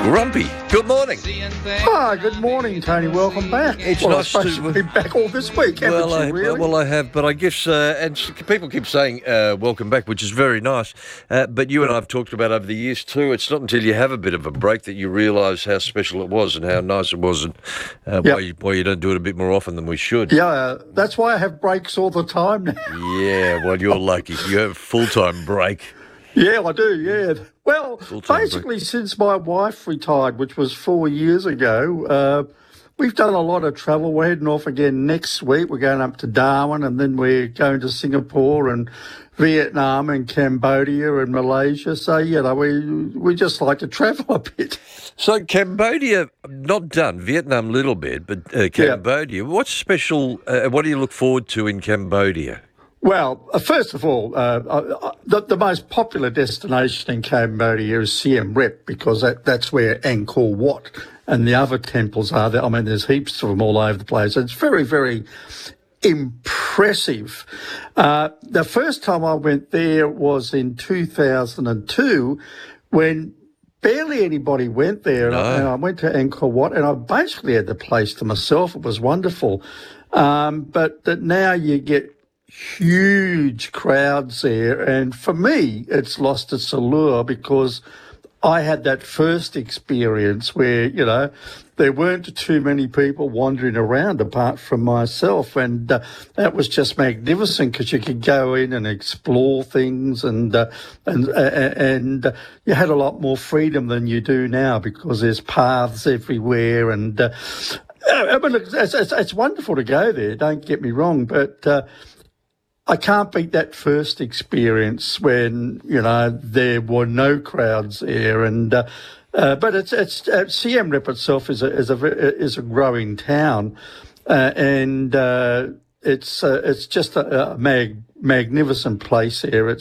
Grumpy, good morning. Good morning, Tony. Welcome back. It's well, nice I suppose to you've been back all this week, haven't you, really? Well, I have, but I guess, and people keep saying welcome back, which is very nice. But you and I have talked about over the years too, it's not until you have a bit of a break that you realise how special it was and how nice it was, and why you don't do it a bit more often than we should. Yeah, that's why I have breaks all the time now. Yeah, well, you're lucky. You have a full-time break. Yeah, I do, yeah. Well, basically since my wife retired, which was 4 years ago, we've done a lot of travel. We're heading off again next week. We're going up to Darwin, and then we're going to Singapore and Vietnam and Cambodia and Malaysia. So, you know, we just like to travel a bit. So Cambodia, not done. Vietnam a little bit, but Cambodia. What's special? What do you look forward to in Cambodia? Well, first of all, the most popular destination in Cambodia is Siem Reap, because that's where Angkor Wat and the other temples are there. I mean, there's heaps of them all over the place. It's very, very impressive. The first time I went there was in 2002, when barely anybody went there. No. And I went to Angkor Wat, and I basically had the place to myself. It was wonderful. But that now you get huge crowds there, and for me it's lost its allure, because I had that first experience where, you know, there weren't too many people wandering around apart from myself, and that was just magnificent, because you could go in and explore things, and you had a lot more freedom than you do now, because there's paths everywhere, and I mean, look, it's wonderful to go there, don't get me wrong, but I can't beat that first experience when, you know, there were no crowds there, and but it's Siem Reap itself is a growing town, and it's just a magnificent place there.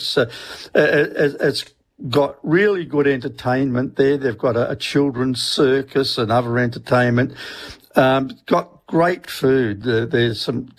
It's got really good entertainment there. They've got a children's circus and other entertainment. Got great food. There's some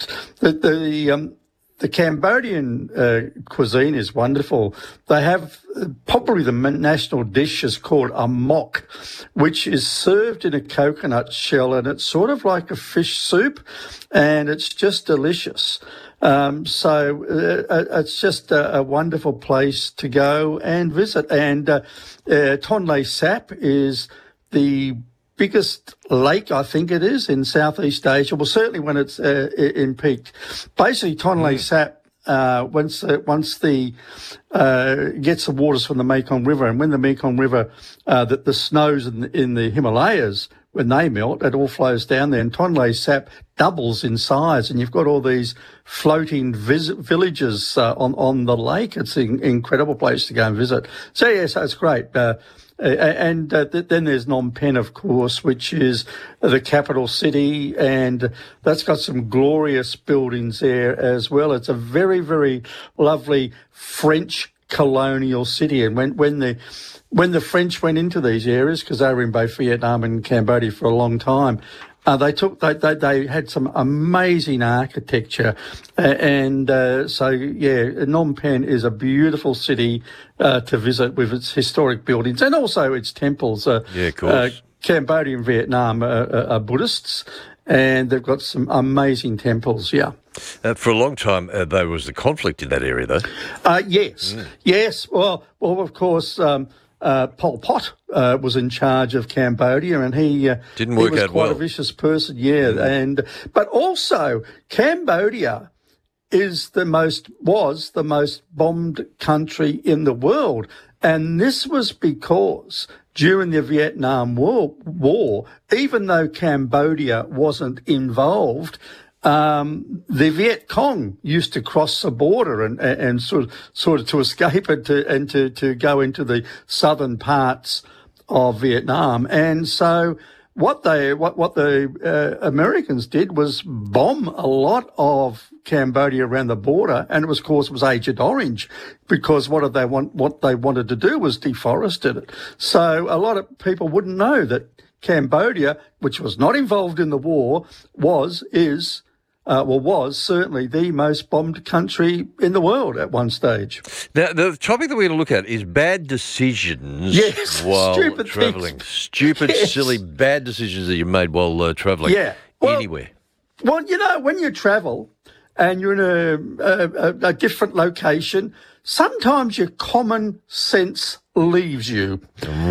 the Cambodian cuisine is wonderful. They have probably the national dish is called a mok, which is served in a coconut shell, and it's sort of like a fish soup, and it's just delicious. So it's just a wonderful place to go and visit. And Tonle Sap is the biggest lake, I think it is, in Southeast Asia. Well, certainly when it's in peak. Basically, Tonle Sap, once the gets the waters from the Mekong River, and when the Mekong River, the snows in the Himalayas, when they melt, it all flows down there, and Tonle Sap doubles in size, and you've got all these floating villages on the lake. It's an incredible place to go and visit. So, yes, it's great. And then there's Phnom Penh, of course, which is the capital city, and that's got some glorious buildings there as well. It's a very, very lovely French colonial city. And when the French went into these areas, because they were in both Vietnam and Cambodia for a long time, they had some amazing architecture, and so Phnom Penh is a beautiful city to visit, with its historic buildings and also its temples. Of course. Cambodia and Vietnam are Buddhists, and they've got some amazing temples. Yeah. For a long time, there was the conflict in that area, though. Yes. Well, of course. Pol Pot was in charge of Cambodia, and he didn't work out well. He was quite a vicious person, but also Cambodia was the most bombed country in the world, and this was because during the Vietnam War, even though Cambodia wasn't involved, the Viet Cong used to cross the border and sort of to escape it and to go into the southern parts of Vietnam. And so what the Americans did was bomb a lot of Cambodia around the border, and it was Agent Orange, because what they wanted to do was deforest it. So a lot of people wouldn't know that Cambodia, which was not involved in the war, is was certainly the most bombed country in the world at one stage. Now, the topic that we're going to look at is bad decisions while stupid travelling. things. Stupid, silly, bad decisions that you made while travelling anywhere. Well, when you travel and you're in a different location, sometimes your common sense leaves you.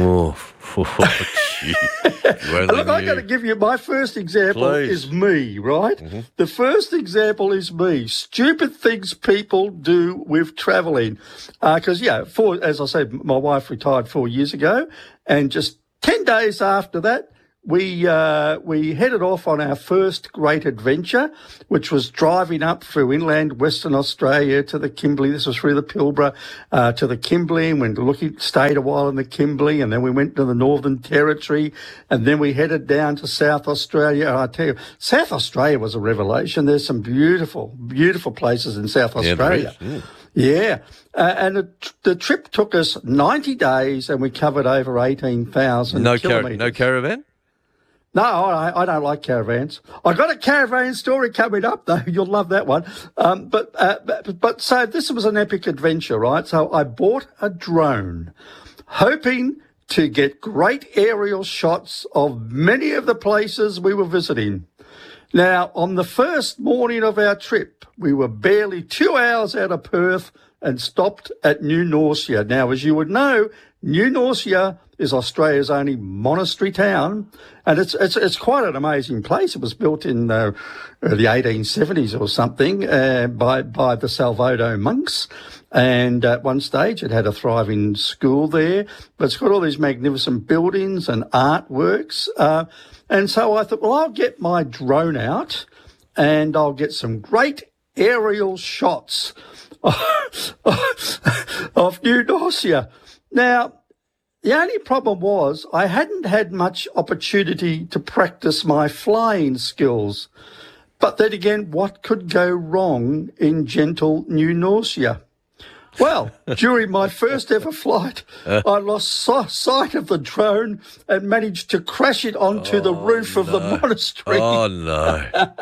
Gee. Look, I got to give you my first example is me, right? Mm-hmm. The first example is me. Stupid things people do with travelling. Because, as I said, my wife retired 4 years ago, and just 10 days after that, we headed off on our first great adventure, which was driving up through inland Western Australia to the Kimberley. This was through the Pilbara to the Kimberley, and stayed a while in the Kimberley, and then we went to the Northern Territory, and then we headed down to South Australia. And I tell you, South Australia was a revelation. There's some beautiful, beautiful places in South Australia. Yeah. And the trip took us 90 days, and we covered over 18,000 kilometres. No caravan? No, I don't like caravans. I got a caravan story coming up, though. You'll love that one. But so this was an epic adventure, right? So I bought a drone, hoping to get great aerial shots of many of the places we were visiting. Now, on the first morning of our trip, we were barely 2 hours out of Perth and stopped at New Norcia. Now, as you would know, New Norcia is Australia's only monastery town, and it's quite an amazing place. It was built in the 1870s or something by the Salvato monks, and at one stage it had a thriving school there. But it's got all these magnificent buildings and artworks, and so I thought, well, I'll get my drone out and I'll get some great aerial shots of New Norcia. Now, the only problem was I hadn't had much opportunity to practice my flying skills. But then again, what could go wrong in gentle New Norcia? Well, during my first ever flight, I lost sight of the drone and managed to crash it onto the roof of the monastery. Oh, no.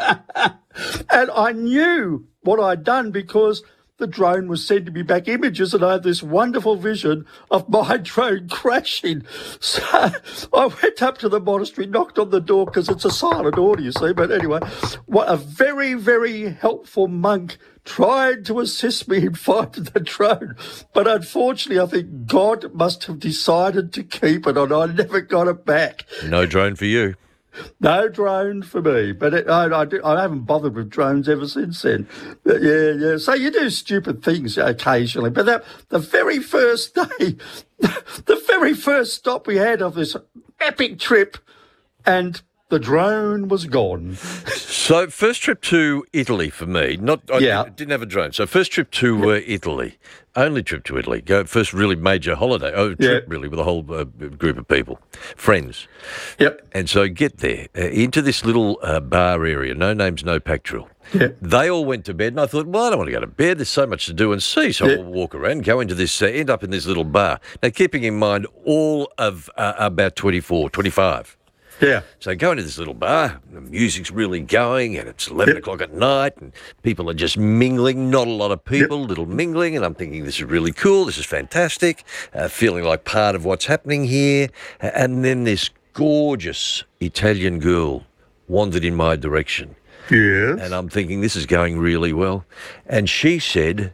And I knew what I'd done because the drone was sending me back images, and I had this wonderful vision of my drone crashing. So I went up to the monastery, knocked on the door, because it's a silent door, you see. But anyway, what a very, very helpful monk tried to assist me in finding the drone. But unfortunately, I think God must have decided to keep it, and I never got it back. No drone for you. No drone for me, but I haven't bothered with drones ever since then. Yeah. So you do stupid things occasionally, but the very first day, the very first stop we had of this epic trip, and the drone was gone. So first trip to Italy for me. I didn't have a drone. So first trip to Italy. Only trip to Italy. First really major holiday. Trip really with a whole group of people, friends. Yep. And so get there into this little bar area. No names, no pactorial. Yep. They all went to bed, and I thought, well, I don't want to go to bed. There's so much to do and see. So I'll walk around, go into this, end up in this little bar. Now, keeping in mind all of about 24, 25. Yeah. So go into this little bar, the music's really going, and it's 11 o'clock at night, and people are just mingling, not a lot of people, little mingling, and I'm thinking this is really cool, this is fantastic, feeling like part of what's happening here. And then this gorgeous Italian girl wandered in my direction. Yes. And I'm thinking this is going really well. And she said,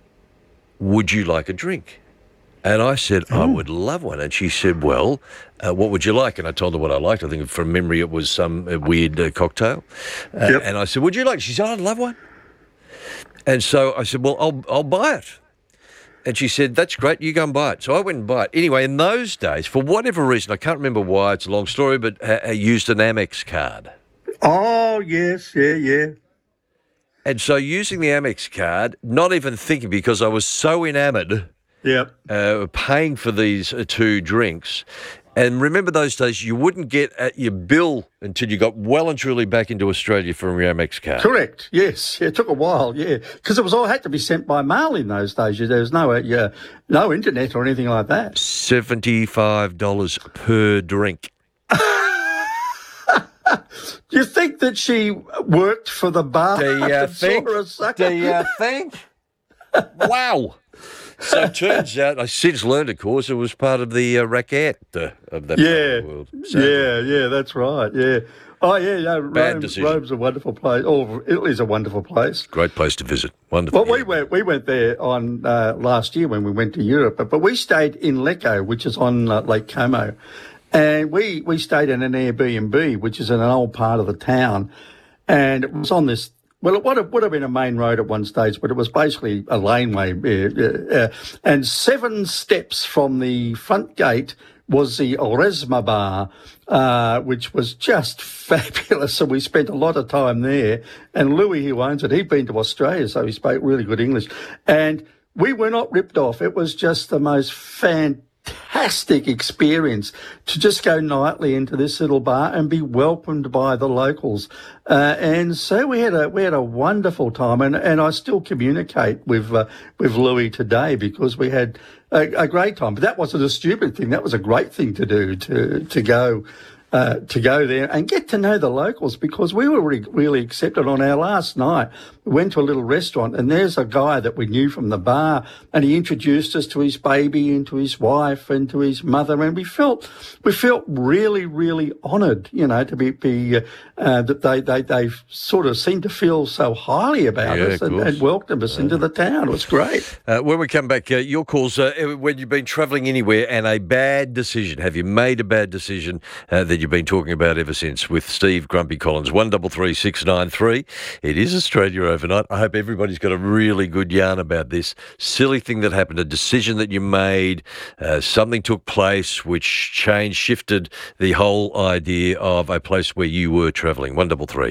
would you like a drink? And I said, I would love one. And she said, well, what would you like? And I told her what I liked. I think from memory it was some weird cocktail. And I said, would you like? She said, I'd love one. And so I said, well, I'll buy it. And she said, that's great, you go and buy it. So I went and bought it. Anyway, in those days, for whatever reason, I can't remember why, it's a long story, but I used an Amex card. Oh, yes, yeah. And so using the Amex card, not even thinking, because I was so enamoured, paying for these two drinks. And remember those days, you wouldn't get at your bill until you got well and truly back into Australia from your Amex card. Correct, yes. It took a while, because it was all had to be sent by mail in those days. There was no internet or anything like that. $75 per drink. you think that she worked for the bar? Do you think? Do you think? Wow. So it turns out, I since learned, of course, it was part of the racket of that part of the world. So, Yeah, that's right, yeah. Oh, yeah, Bad decision. Rome's a wonderful place. Oh, Italy's a wonderful place. Great place to visit. Wonderful. Well, we went there on last year when we went to Europe, but we stayed in Lecco, which is on Lake Como, and we stayed in an Airbnb, which is in an old part of the town, and it was on this. Well, it would have been a main road at one stage, but it was basically a laneway. And 7 steps from the front gate was the Oresma Bar, which was just fabulous. So we spent a lot of time there. And Louis, who owns it, he'd been to Australia, so he spoke really good English. And we were not ripped off. It was just the most fantastic experience to just go nightly into this little bar and be welcomed by the locals. And so we had a wonderful time, and I still communicate with Louis today because we had a great time. But that wasn't a stupid thing. That was a great thing to do, to go there and get to know the locals, because we were really accepted. On our last night, we went to a little restaurant, and there's a guy that we knew from the bar, and he introduced us to his baby and to his wife and to his mother, and we felt really, really honoured, to be that they sort of seemed to feel so highly about us and welcomed us into the town. It was great. When we come back, your calls, when you've been travelling anywhere and a bad decision, have you made a bad decision that you've been talking about ever since, with Steve Grumpy Collins? 133 693. It is Australia Overnight. I hope everybody's got a really good yarn about this silly thing that happened, a decision that you made, something took place which shifted the whole idea of a place where you were travelling. 133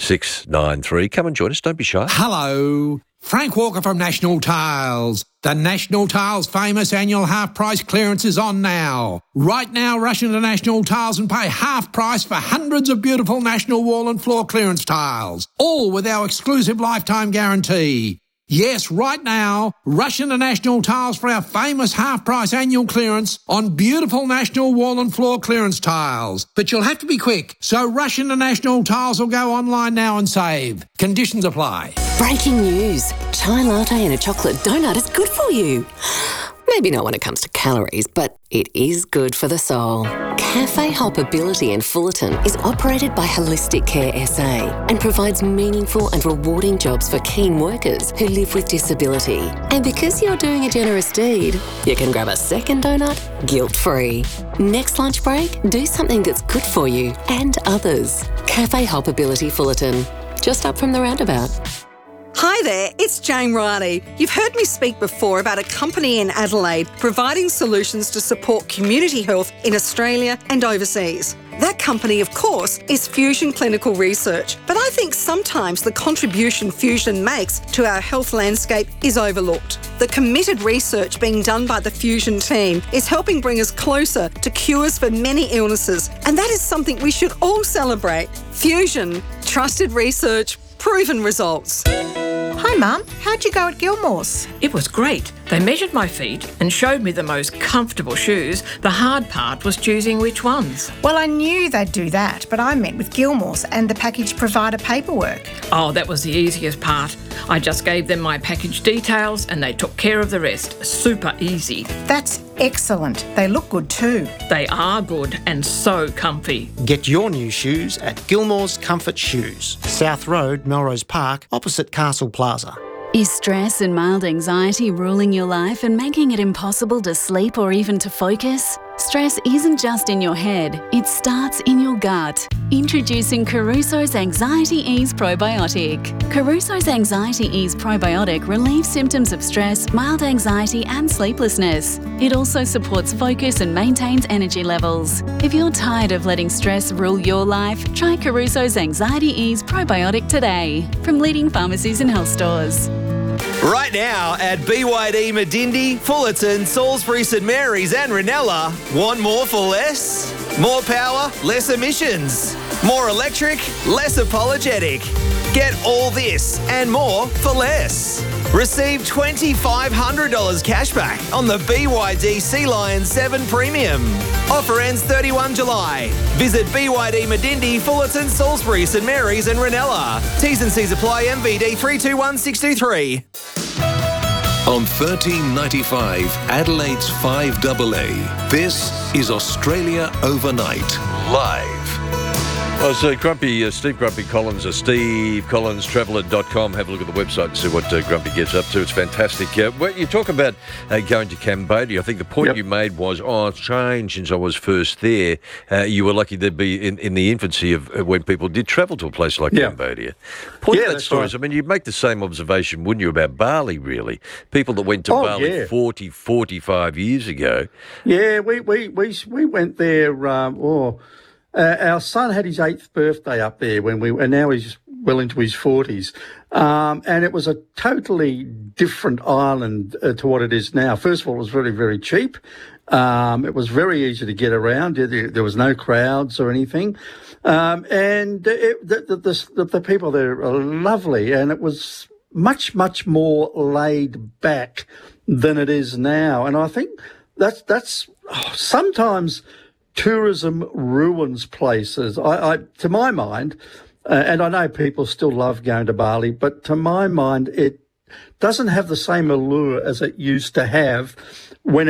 693. Come and join us. Don't be shy. Hello. Frank Walker from National Tiles. The National Tiles famous annual half-price clearance is on now. Right now, rush into National Tiles and pay half price for hundreds of beautiful National wall and floor clearance tiles, all with our exclusive lifetime guarantee. Yes, right now, rush into National Tiles for our famous half-price annual clearance on beautiful National wall and floor clearance tiles. But you'll have to be quick, so rush into National Tiles or go online now and save. Conditions apply. Breaking news. Chai latte and a chocolate donut is good for you. Maybe not when it comes to calories, but it is good for the soul. Cafe Hoppability in Fullerton is operated by Holistic Care SA and provides meaningful and rewarding jobs for keen workers who live with disability. And because you're doing a generous deed, you can grab a second donut guilt-free. Next lunch break, do something that's good for you and others. Cafe Hoppability Fullerton, just up from the roundabout. Hi there, it's Jane Riley. You've heard me speak before about a company in Adelaide providing solutions to support community health in Australia and overseas. That company, of course, is Fusion Clinical Research, but I think sometimes the contribution Fusion makes to our health landscape is overlooked. The committed research being done by the Fusion team is helping bring us closer to cures for many illnesses, and that is something we should all celebrate. Fusion, trusted research, proven results. Hi, Mum. How'd you go at Gilmore's? It was great. They measured my feet and showed me the most comfortable shoes. The hard part was choosing which ones. Well, I knew they'd do that, but I met with Gilmore's and the package provider paperwork. Oh, that was the easiest part. I just gave them my package details and they took care of the rest. Super easy. That's excellent. They look good too. They are good and so comfy. Get your new shoes at Gilmore's Comfort Shoes, South Road, Melrose Park, opposite Castle Plaza. Is stress and mild anxiety ruling your life and making it impossible to sleep or even to focus? Stress isn't just in your head, it starts in your gut. Introducing Caruso's Anxiety Ease Probiotic. Caruso's Anxiety Ease Probiotic relieves symptoms of stress, mild anxiety and sleeplessness. It also supports focus and maintains energy levels. If you're tired of letting stress rule your life, try Caruso's Anxiety Ease Probiotic today from leading pharmacies and health stores. Right now at BYD Medindi, Fullerton, Salisbury, St Mary's and Ranella, want more for less? More power, less emissions. More electric, less apologetic. Get all this and more for less. Receive $2,500 cash back on the BYD Sea Lion 7 Premium. Offer ends 31 July. Visit BYD Medindi, Fullerton, Salisbury, St Mary's and Ranella. T's and C's apply. MVD 321623. On 1395, Adelaide's 5AA, this is Australia Overnight, live. Well, so Steve Grumpy Collins, stevecollinstraveller.com. Have a look at the website and see what Grumpy gets up to. It's fantastic. Well, you talk about going to Cambodia. I think the point you made was, it's changed since I was first there. You were lucky to be in the infancy of when people did travel to a place like Cambodia. Point of that story is, I mean, you'd make the same observation, wouldn't you, about Bali, really? People that went to Bali 40, 45 years ago. Yeah, we went there, our son had his 8th birthday up there and now he's well into his 40s. And it was a totally different island to what it is now. First of all, it was very, very cheap. It was very easy to get around. There was no crowds or anything. And the people there are lovely, and it was much, much more laid back than it is now. And I think that's sometimes tourism ruins places. To my mind, and I know people still love going to Bali, but to my mind, it doesn't have the same allure as it used to have when